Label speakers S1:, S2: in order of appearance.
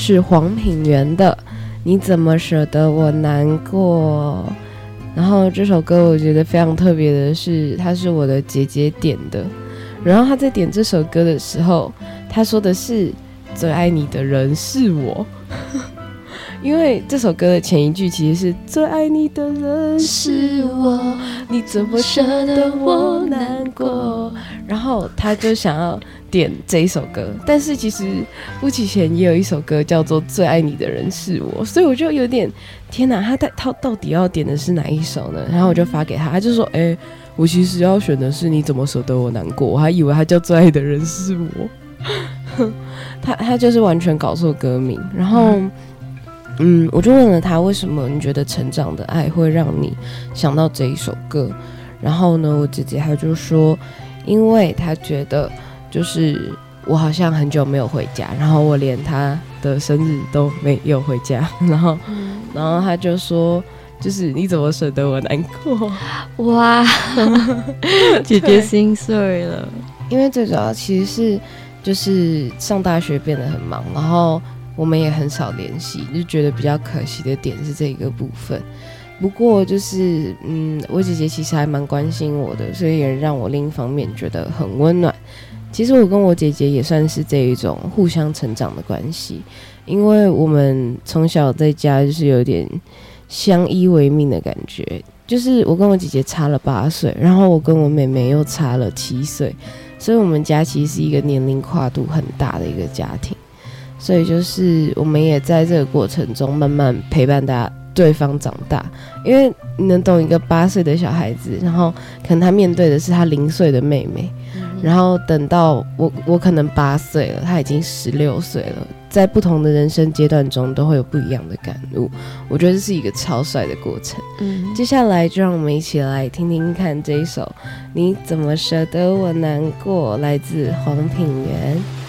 S1: 是黄品源的《你怎么舍得我难过》。然后这首歌我觉得非常特别的是，它是我的姐姐点的。然后她在点这首歌的时候，她说的是最爱你的人是我。因为这首歌的前一句其实是最爱你的人是我，你怎么舍得我难过。然后他就想要点这一首歌，但是其实巫启贤也有一首歌叫做最爱你的人是我，所以我就有点天哪，他到底要点的是哪一首呢？然后我就发给他，他就说我其实要选的是你怎么舍得我难过，我还以为他叫最爱你的人是我。他就是完全搞错歌名。然后我就问了他，为什么你觉得成长的爱会让你想到这一首歌？然后呢，我姐姐她就说，因为她觉得就是我好像很久没有回家，然后我连她的生日都没有回家，然后她就说，就是你怎么舍得我难过？
S2: 哇，姐姐心碎了。
S1: 因为最主要其实是就是上大学变得很忙，然后我们也很少联系，就觉得比较可惜的点是这个部分。不过就是我姐姐其实还蛮关心我的，所以也让我另一方面觉得很温暖。其实我跟我姐姐也算是这一种互相成长的关系，因为我们从小在家就是有点相依为命的感觉。就是我跟我姐姐差了8岁，然后我跟我妹妹又差了7岁，所以我们家其实是一个年龄跨度很大的一个家庭。所以就是我们也在这个过程中慢慢陪伴对方长大，因为你能懂一个8岁的小孩子，然后可能他面对的是他0岁的妹妹，然后等到我可能8岁了，他已经16岁了，在不同的人生阶段中都会有不一样的感悟。我觉得这是一个超帅的过程。接下来就让我们一起来听听看这一首《你怎么舍得我难过》，来自黄品源。